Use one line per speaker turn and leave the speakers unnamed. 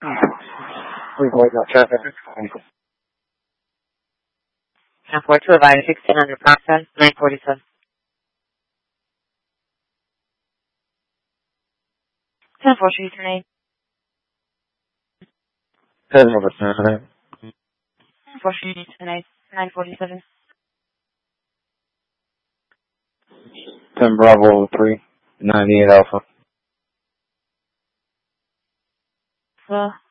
We boys got traffic.
1042 of item 1600 process, 947. 1042 tonight. 1042 tonight, 947.
10 Bravo 3, 98 Alpha.
Well.